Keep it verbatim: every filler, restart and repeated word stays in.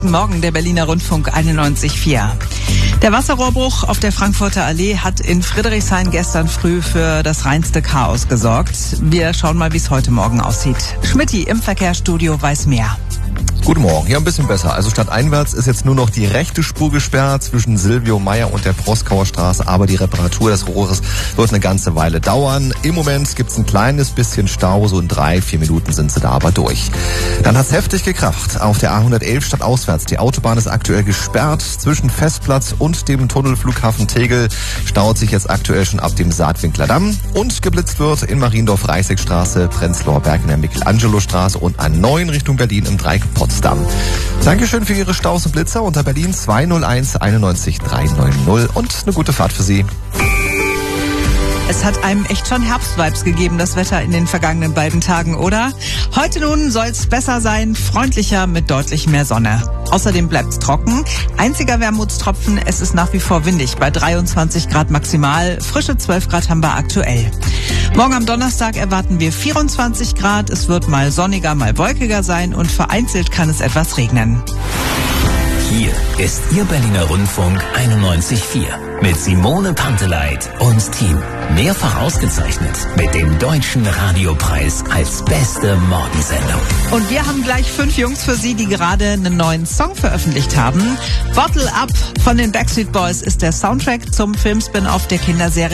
Guten Morgen, der Berliner Rundfunk einundneunzig Komma vier. Der Wasserrohrbruch auf der Frankfurter Allee hat in Friedrichshain gestern früh für das reinste Chaos gesorgt. Wir schauen mal, wie es heute Morgen aussieht. Schmitty im Verkehrsstudio weiß mehr. Guten Morgen, hier ein bisschen besser. Also stadteinwärts ist jetzt nur noch die rechte Spur gesperrt zwischen Silvio Meyer und der Proskauer Straße, aber die Reparatur des Rohres wird eine ganze Weile dauern. Im Moment gibt's ein kleines bisschen Stau, so in drei, vier Minuten sind sie da aber durch. Dann hat's heftig gekracht auf der A hundertelf stadtauswärts. Die Autobahn ist aktuell gesperrt. Zwischen Festplatz und dem Tunnelflughafen Tegel staut sich jetzt aktuell schon ab dem Saatwinkler Damm und geblitzt wird in Mariendorf-Reißeckstraße, Prenzlauer Berg in der Michelangelo-Straße und A neun Richtung Berlin im Dreieck Potsdam. Dankeschön für Ihre Staus und Blitzer unter Berlin zwei null eins einundneunzig dreihundertneunzig und eine gute Fahrt für Sie. Es hat einem echt schon Herbstvibes gegeben, das Wetter in den vergangenen beiden Tagen, oder? Heute nun soll es besser sein, freundlicher mit deutlich mehr Sonne. Außerdem bleibt's trocken. Einziger Wermutstropfen, es ist nach wie vor windig bei dreiundzwanzig Grad maximal. Frische zwölf Grad haben wir aktuell. Morgen am Donnerstag erwarten wir vierundzwanzig Grad. Es wird mal sonniger, mal wolkiger sein und vereinzelt kann es etwas regnen. Hier ist Ihr Berliner Rundfunk einundneunzig Komma vier mit Simone Panteleit und Team. Mehrfach ausgezeichnet mit dem Deutschen Radiopreis als beste Morgensendung. Und wir haben gleich fünf Jungs für Sie, die gerade einen neuen Song veröffentlicht haben. Bottle Up von den Backstreet Boys ist der Soundtrack zum Film-Spin-Off der Kinderserie